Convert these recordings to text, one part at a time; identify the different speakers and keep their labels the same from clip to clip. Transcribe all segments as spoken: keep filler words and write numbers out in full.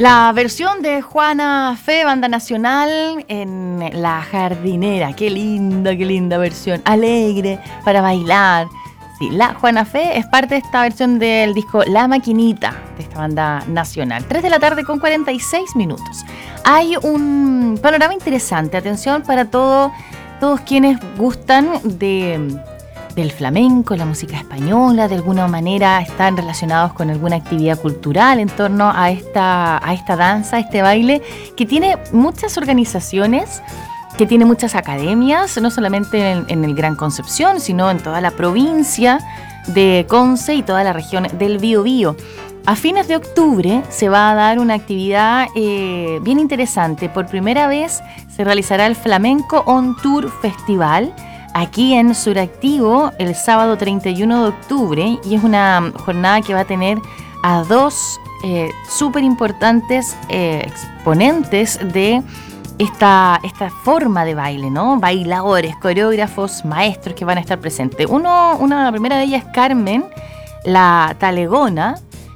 Speaker 1: La versión de Juana Fe, banda nacional, en La Jardinera. Qué linda, qué linda versión. Alegre, para bailar. Sí, la Juana Fe es parte de esta versión del disco La Maquinita, de esta banda nacional. tres de la tarde con cuarenta y seis minutos. Hay un panorama interesante. Atención para todo, todos quienes gustan de... del flamenco, la música española, de alguna manera están relacionados con alguna actividad cultural en torno a esta, a esta danza, a este baile, que tiene muchas organizaciones, que tiene muchas academias, no solamente en, en el Gran Concepción, sino en toda la provincia de Conce y toda la región del Biobío. A fines de octubre se va a dar una actividad eh, bien interesante. Por primera vez se realizará el Flamenco On Tour Festival, aquí en Suractivo, el sábado treinta y uno de octubre, y es una jornada que va a tener a dos eh, súper importantes eh, exponentes de esta, esta forma de baile, ¿no? Bailadores, coreógrafos, maestros que van a estar presentes. Uno, una, la primera de ellas es Carmen, la talegona,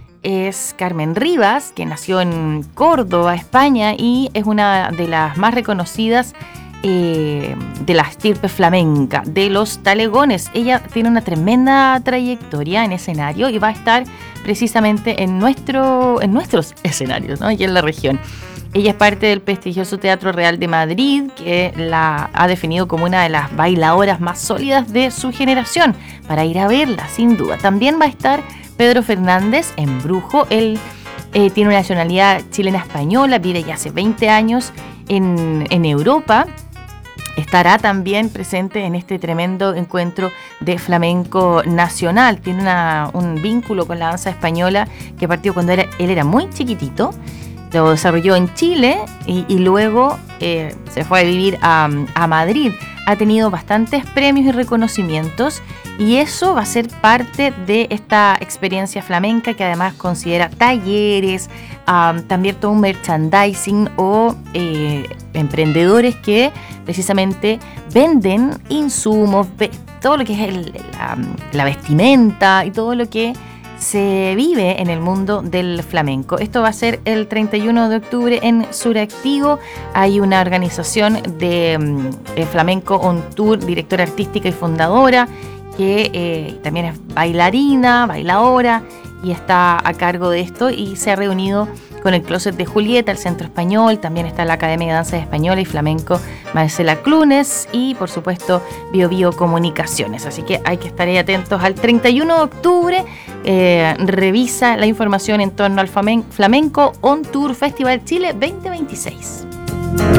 Speaker 1: es Carmen Rivas, que nació en Córdoba, España, y es una de las más reconocidas Eh, de la estirpe flamenca, de los talegones. Ella tiene una tremenda trayectoria en escenario y va a estar precisamente en, nuestro, en nuestros escenarios, ¿no? Aquí en la región. Ella es parte del prestigioso Teatro Real de Madrid, que la ha definido como una de las bailadoras más sólidas de su generación, para ir a verla, sin duda. También va a estar Pedro Fernández en Brujo. Él eh, tiene una nacionalidad chilena-española, vive ya hace veinte años en, en Europa. Estará también presente en este tremendo encuentro de flamenco nacional. Tiene una, un vínculo con la danza española que partió cuando era, él era muy chiquitito. Lo desarrolló en Chile y, y luego eh, se fue a vivir a, a Madrid. Ha tenido bastantes premios y reconocimientos, y eso va a ser parte de esta experiencia flamenca, que además considera talleres, um, también todo un merchandising o eh, emprendedores que precisamente venden insumos, ve, todo lo que es el, la, la vestimenta y todo lo que se vive en el mundo del flamenco. Esto va a ser el treinta y uno de octubre en Suractivo. Hay una organización de um, Flamenco On Tour, directora artística y fundadora, que eh, también es bailarina, bailadora, y está a cargo de esto, y se ha reunido con el Closet de Julieta, el Centro Español. También está la Academia de Danza Española y Flamenco Marcela Clunes, y por supuesto Bio Bio Comunicaciones. Así que hay que estar ahí atentos al treinta y uno de octubre. Eh, revisa la información en torno al Flamenco On Tour Festival Chile veinte veintiséis.